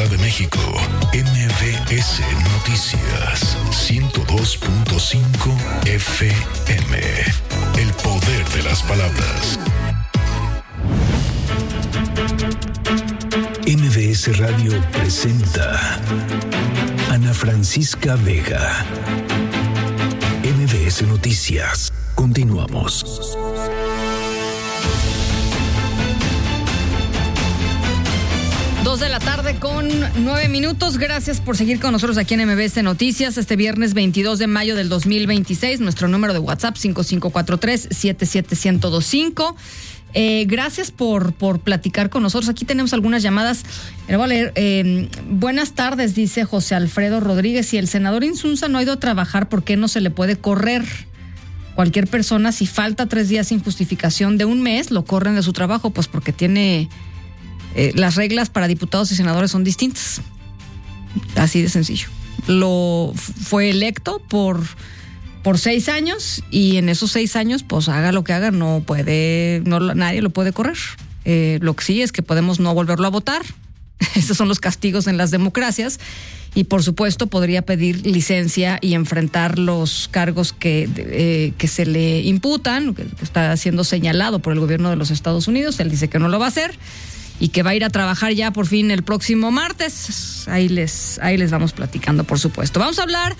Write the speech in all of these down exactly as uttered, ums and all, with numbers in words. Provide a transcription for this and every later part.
Ciudad de México, M V S Noticias, ciento dos punto cinco F M. El poder de las palabras. M V S Radio presenta Ana Francisca Vega. M V S Noticias. Continuamos. Dos de la tarde con nueve minutos. Gracias por seguir con nosotros aquí en M V S Noticias este viernes veintidós de mayo del dos mil veintiséis. Nuestro número de WhatsApp cinco cinco cuatro tres, siete siete cero cero dos cinco. Eh, gracias por, por platicar con nosotros. Aquí tenemos algunas llamadas. Le voy a leer. Eh, buenas tardes, dice José Alfredo Rodríguez. Si el senador Insunza no ha ido a trabajar, ¿por qué no se le puede correr? Cualquier persona, si falta tres días sin justificación de un mes, lo corren de su trabajo, pues porque tiene... Eh, las reglas para diputados y senadores son distintas. Así de sencillo. Lo fue electo por... por seis años y en esos seis años, pues haga lo que haga, no puede, no nadie lo puede correr. Eh, lo que sí es que podemos no volverlo a votar. Esos son los castigos en las democracias. Y por supuesto podría pedir licencia y enfrentar los cargos que, eh, que se le imputan, que está siendo señalado por el gobierno de los Estados Unidos. Él dice que no lo va a hacer y que va a ir a trabajar ya por fin el próximo martes. Ahí les, ahí les vamos platicando, por supuesto. Vamos a hablar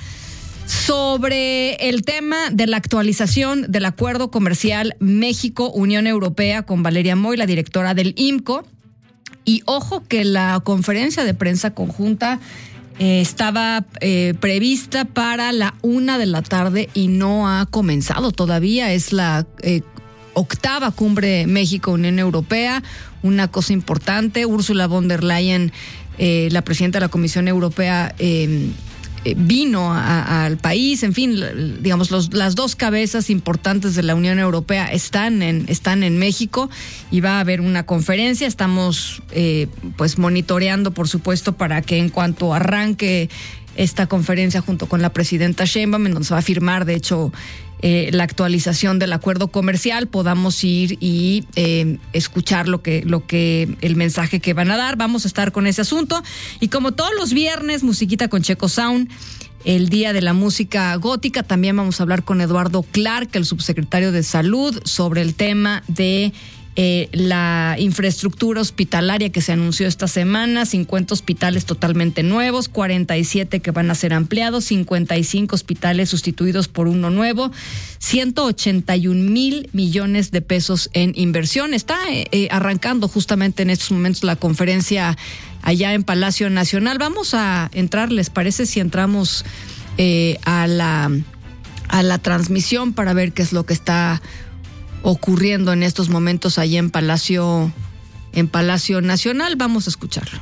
sobre el tema de la actualización del acuerdo comercial México-Unión Europea con Valeria Moy, la directora del I M C O. Y ojo que la conferencia de prensa conjunta eh, estaba eh, prevista para la una de la tarde y no ha comenzado todavía. Es la eh, octava cumbre México-Unión Europea, una cosa importante. Ursula von der Leyen, eh, la presidenta de la Comisión Europea, eh, vino a, a, al país. En fin, digamos, los, las dos cabezas importantes de la Unión Europea están en, están en México y va a haber una conferencia. Estamos eh, pues monitoreando, por supuesto, para que en cuanto arranque esta conferencia junto con la presidenta Sheinbaum, en donde se va a firmar, de hecho, eh, la actualización del acuerdo comercial, podamos ir y eh, escuchar lo que, lo que, el mensaje que van a dar. Vamos a estar con ese asunto. Y como todos los viernes, musiquita con Checo Sound, el día de la música gótica. También vamos a hablar con Eduardo Clark, el subsecretario de Salud, sobre el tema de Eh, la infraestructura hospitalaria que se anunció esta semana. cincuenta hospitales totalmente nuevos, cuarenta y siete que van a ser ampliados, cincuenta y cinco hospitales sustituidos por uno nuevo, ciento ochenta y un mil millones de pesos en inversión. Está eh, arrancando justamente en estos momentos la conferencia allá en Palacio Nacional. Vamos a entrar, ¿les parece si entramos eh, a la a la transmisión para ver qué es lo que está ocurriendo en estos momentos allí en Palacio, en Palacio Nacional? Vamos a escucharlo.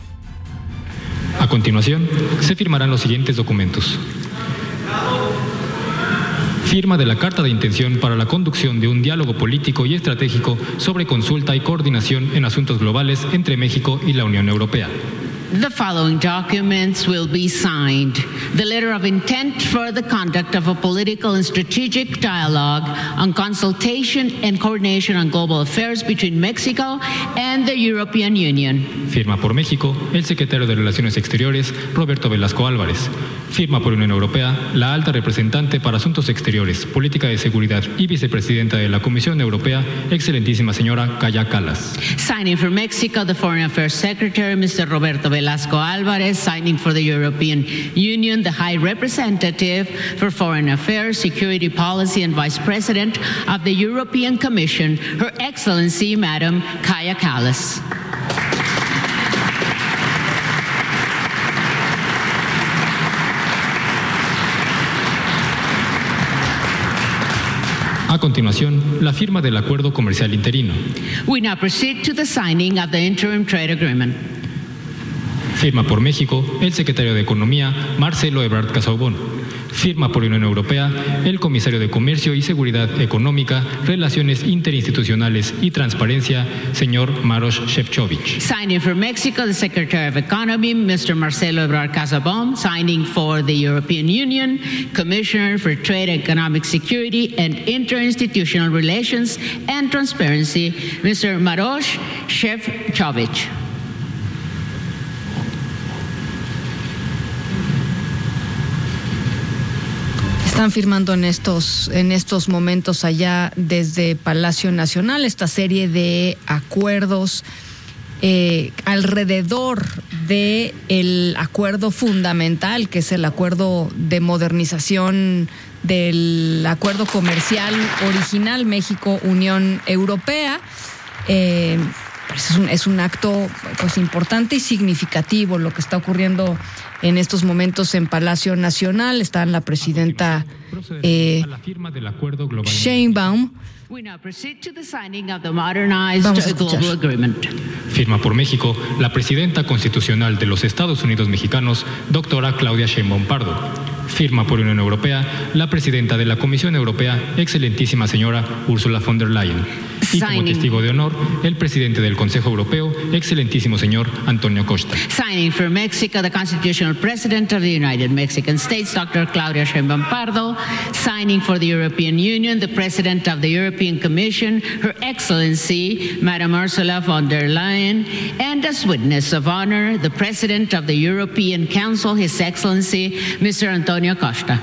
A continuación, se firmarán los siguientes documentos. Firma de la Carta de Intención para la conducción de un diálogo político y estratégico sobre consulta y coordinación en asuntos globales entre México y la Unión Europea. The following documents will be signed. The letter of intent for the conduct of a political and strategic dialogue on consultation and coordination on global affairs between Mexico and the European Union. Firma por México el secretario de Relaciones Exteriores, Roberto Velasco Álvarez. Firma por Unión Europea la alta representante para Asuntos Exteriores, Política de Seguridad y vicepresidenta de la Comisión Europea, excelentísima señora Kaja Kallas. Signing for Mexico, the Foreign Affairs Secretary, Mister Roberto Velasco Álvarez. Signing for the European Union, the High Representative for Foreign Affairs, Security Policy and Vice President of the European Commission, Her Excellency Madam Kaja Kallas. A continuación, la firma del acuerdo comercial interino. We now proceed to the signing of the interim trade agreement. Firma por México el secretario de Economía, Marcelo Ebrard Casaubon. Firma por Unión Europea el comisario de Comercio y Seguridad Económica, Relaciones Interinstitucionales y Transparencia, señor Maroš Šefčovič. Signing for Mexico, the Secretary of Economy, Mister Marcelo Ebrard Casaubon. Signing for the European Union, Commissioner for Trade, Economic Security and Interinstitutional Relations and Transparency, Mister Maroš Šefčovič. Están firmando en estos, en estos momentos allá desde Palacio Nacional esta serie de acuerdos eh, alrededor de el acuerdo fundamental, que es el acuerdo de modernización del acuerdo comercial original México-Unión Europea. Eh, pues es, un, es un acto pues importante y significativo lo que está ocurriendo en estos momentos en Palacio Nacional. Está la presidenta eh, Sheinbaum. Vamos a escuchar. Firma por México la presidenta constitucional de los Estados Unidos mexicanos, doctora Claudia Sheinbaum Pardo. Firma por Unión Europea la presidenta de la Comisión Europea, excelentísima señora Ursula von der Leyen. Y como testigo de honor, el presidente del Consejo Europeo, excelentísimo señor Antonio Costa. Signing for Mexico, the constitutional president of the United Mexican States, doctor Claudia Sheinbaum Pardo. Signing for the European Union, the president of the European Commission, Her Excellency, Madam Ursula von der Leyen. And as witness of honor, the president of the European Council, His Excellency, Mister Antonio Costa.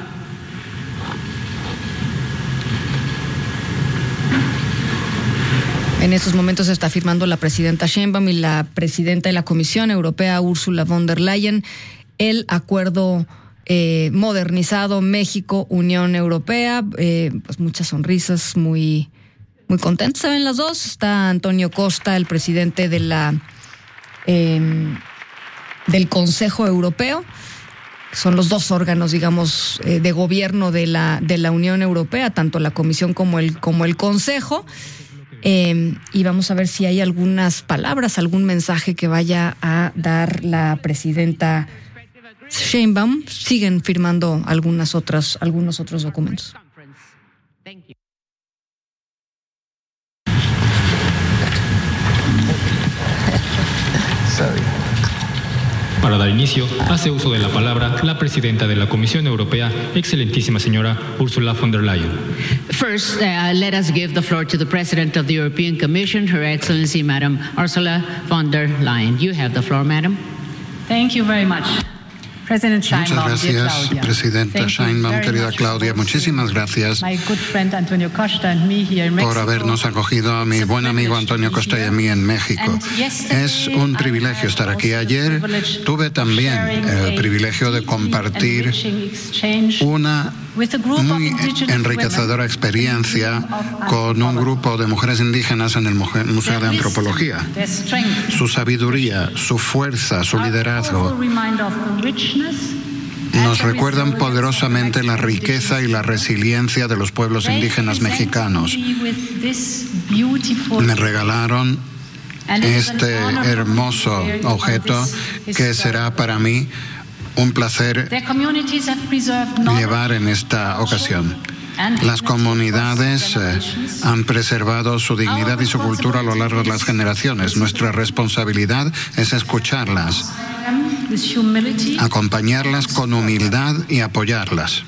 En estos momentos se está firmando la presidenta Sheinbaum y la presidenta de la Comisión Europea, Ursula von der Leyen, el acuerdo eh, modernizado México-Unión Europea. Eh, pues muchas sonrisas, muy, muy contentas se ven las dos. Está Antonio Costa, el presidente de la eh, del Consejo Europeo. Son los dos órganos, digamos, eh, de gobierno de la de la Unión Europea, tanto la Comisión como el como el Consejo. Eh, y vamos a ver si hay algunas palabras, algún mensaje que vaya a dar la presidenta Sheinbaum. Siguen firmando algunas otras, algunos otros documentos. Sorry. Para dar inicio, hace uso de la palabra la presidenta de la Comisión Europea, excelentísima señora Ursula von der Leyen. First, uh, let us give the floor to the President of the European Commission, Her Excellency, Madam Ursula von der Leyen. You have the floor, Madam. Thank you very much. President Sheinbaum, Muchas gracias, Presidenta Sheinbaum, querida Claudia. Muchísimas gracias por habernos acogido a mi buen amigo Antonio Costa y a mí en México. Es un privilegio estar aquí. Ayer tuve también el privilegio de compartir una muy enriquecedora experiencia con un grupo de mujeres indígenas en el Museo de Antropología. Su sabiduría, su fuerza, su liderazgo nos recuerdan poderosamente la riqueza y la resiliencia de los pueblos indígenas mexicanos. Me regalaron este hermoso objeto que será para mí un placer llevar en esta ocasión. Las comunidades eh, han preservado su dignidad y su cultura a lo largo de las generaciones. Nuestra responsabilidad es escucharlas, acompañarlas con humildad y apoyarlas.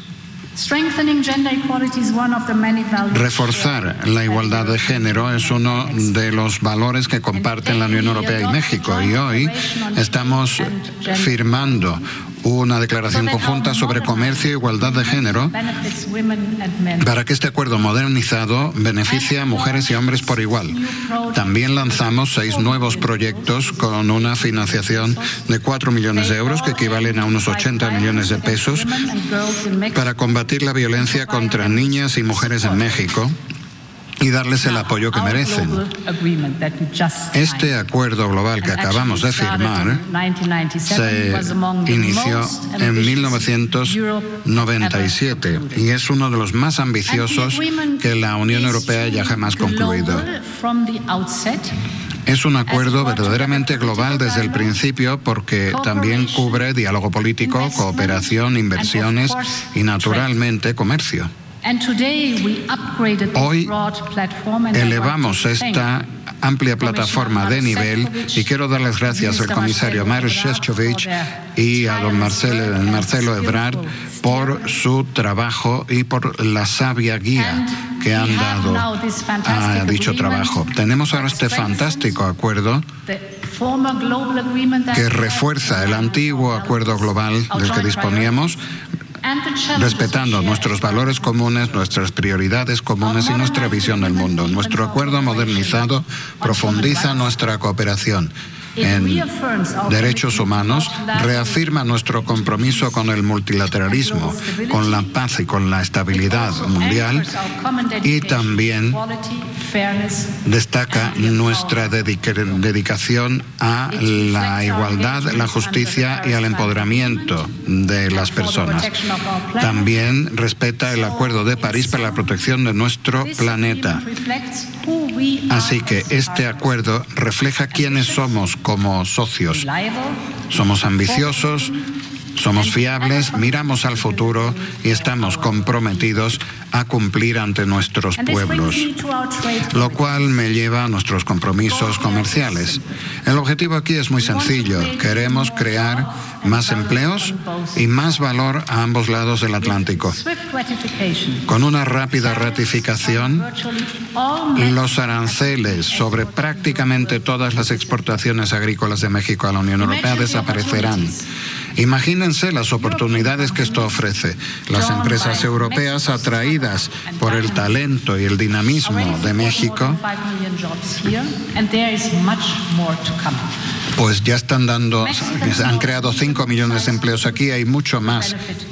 Reforzar la igualdad de género es uno de los valores que comparten la Unión Europea y México, y hoy estamos firmando una declaración conjunta sobre comercio e igualdad de género para que este acuerdo modernizado beneficie a mujeres y hombres por igual. También lanzamos seis nuevos proyectos con una financiación de cuatro millones de euros, que equivalen a unos ochenta millones de pesos, para combatir la violencia contra niñas y mujeres en México y darles el apoyo que merecen. Este acuerdo global que acabamos de firmar se inició en mil novecientos noventa y siete y es uno de los más ambiciosos que la Unión Europea haya jamás concluido. Es un acuerdo verdaderamente global desde el principio, porque también cubre diálogo político, cooperación, inversiones y, naturalmente, comercio. Hoy elevamos esta amplia plataforma de nivel y quiero dar las gracias al comisario Maroš Šefčovič y a don Marcelo, Marcelo Ebrard por su trabajo y por la sabia guía que han dado a dicho trabajo. Tenemos ahora este fantástico acuerdo que refuerza el antiguo acuerdo global del que disponíamos, respetando nuestros valores comunes, nuestras prioridades comunes y nuestra visión del mundo. Nuestro acuerdo modernizado profundiza nuestra cooperación en derechos humanos, reafirma nuestro compromiso con el multilateralismo, con la paz y con la estabilidad mundial, y también destaca nuestra dedicación a la igualdad, la justicia y al empoderamiento de las personas. También respeta el Acuerdo de París para la protección de nuestro planeta. Así que este acuerdo refleja quiénes somos como socios. Somos ambiciosos, somos fiables, miramos al futuro y estamos comprometidos a cumplir ante nuestros pueblos, lo cual me lleva a nuestros compromisos comerciales. El objetivo aquí es muy sencillo. Queremos crear más empleos y más valor a ambos lados del Atlántico. Con una rápida ratificación, los aranceles sobre prácticamente todas las exportaciones agrícolas de México a la Unión Europea desaparecerán. Imagínense las oportunidades que esto ofrece. Las empresas europeas atraídas por el talento y el dinamismo de México, pues ya están dando, han creado cinco millones de empleos aquí, hay mucho más